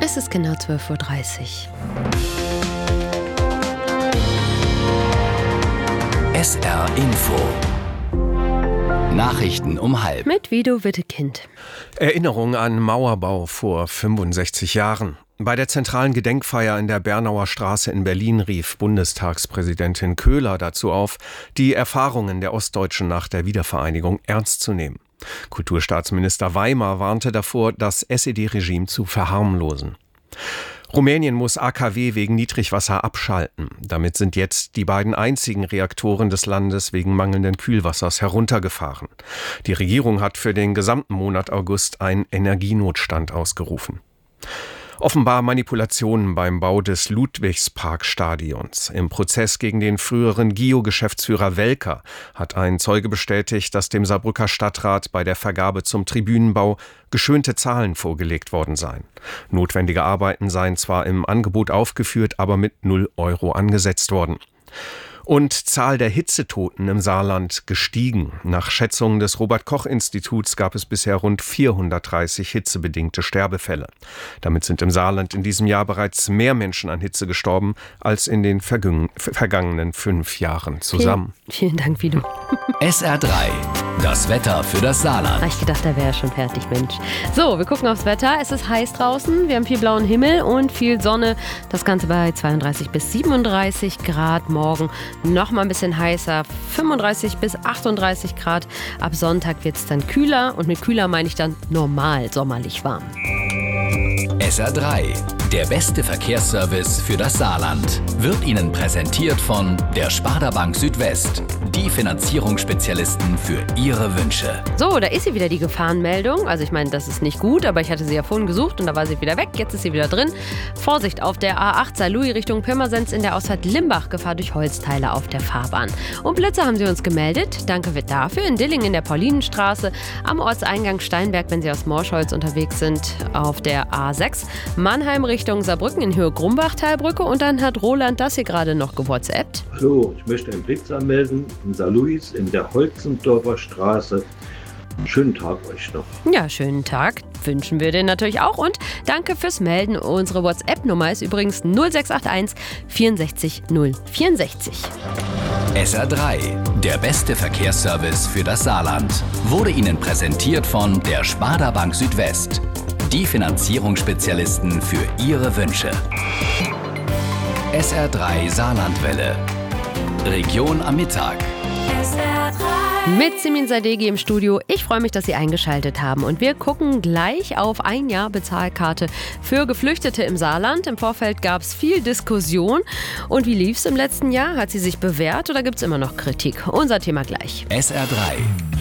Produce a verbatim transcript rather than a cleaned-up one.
Es ist genau zwölf Uhr dreißig. S R Info. Nachrichten um halb. Mit Vido Wittekind. Erinnerung an Mauerbau vor fünfundsechzig Jahren. Bei der zentralen Gedenkfeier in der Bernauer Straße in Berlin rief Bundestagspräsidentin Köhler dazu auf, die Erfahrungen der Ostdeutschen nach der Wiedervereinigung ernst zu nehmen. Kulturstaatsminister Weimar warnte davor, das S E D-Regime zu verharmlosen. Rumänien muss A K W wegen Niedrigwasser abschalten. Damit sind jetzt die beiden einzigen Reaktoren des Landes wegen mangelnden Kühlwassers heruntergefahren. Die Regierung hat für den gesamten Monat August einen Energienotstand ausgerufen. Offenbar Manipulationen beim Bau des Ludwigsparkstadions. Im Prozess gegen den früheren G I O-Geschäftsführer Welker hat ein Zeuge bestätigt, dass dem Saarbrücker Stadtrat bei der Vergabe zum Tribünenbau geschönte Zahlen vorgelegt worden seien. Notwendige Arbeiten seien zwar im Angebot aufgeführt, aber mit null Euro angesetzt worden. Und Zahl der Hitzetoten im Saarland gestiegen. Nach Schätzungen des Robert-Koch-Instituts gab es bisher rund vierhundertdreißig hitzebedingte Sterbefälle. Damit sind im Saarland in diesem Jahr bereits mehr Menschen an Hitze gestorben als in den vergangenen, vergangenen fünf Jahren zusammen. Vielen, vielen Dank, Vido. S R drei. Das Wetter für das Saarland. Ah, ich gedacht, da wäre schon fertig, Mensch. So, wir gucken aufs Wetter. Es ist heiß draußen. Wir haben viel blauen Himmel und viel Sonne. Das Ganze bei zweiunddreißig bis siebenunddreißig Grad. Morgen noch mal ein bisschen heißer. fünfunddreißig bis achtunddreißig Grad. Ab Sonntag wird es dann kühler. Und mit kühler meine ich dann normal sommerlich warm. S R drei. Der beste Verkehrsservice für das Saarland wird Ihnen präsentiert von der Sparda Bank Südwest. Die Finanzierungsspezialisten für Ihre Wünsche. So, da ist sie wieder, die Gefahrenmeldung. Also ich meine, das ist nicht gut, aber ich hatte sie ja vorhin gesucht und da war sie wieder weg. Jetzt ist sie wieder drin. Vorsicht, auf der A acht Saarlouis Richtung Pirmasens in der Ausfahrt Limbach. Gefahr durch Holzteile auf der Fahrbahn. Und Blitze haben sie uns gemeldet. Danke wird dafür. In Dillingen in der Paulinenstraße. Am Ortseingang Steinberg, wenn Sie aus Morschholz unterwegs sind, auf der A sechs. Mannheim Richtung Saarbrücken in Höhe Grumbach-Talbrücke. Und dann hat Roland das hier gerade noch gewhatsappt. Hallo, ich möchte einen Blitz anmelden in Saarlouis in der Holzendorfer Straße. Schönen Tag euch noch. Ja, schönen Tag wünschen wir dir natürlich auch und danke fürs Melden. Unsere WhatsApp-Nummer ist übrigens null sechs acht eins vierundsechzig null vierundsechzig. S R drei. Der beste Verkehrsservice für das Saarland wurde Ihnen präsentiert von der Sparda Bank Südwest. Die Finanzierungsspezialisten für Ihre Wünsche. S R drei Saarlandwelle. Region am Mittag. S R drei. Mit Simin Sadeghi im Studio. Ich freue mich, dass Sie eingeschaltet haben. Und wir gucken gleich auf ein Jahr Bezahlkarte für Geflüchtete im Saarland. Im Vorfeld gab es viel Diskussion. Und wie lief es im letzten Jahr? Hat sie sich bewährt oder gibt es immer noch Kritik? Unser Thema gleich. S R drei.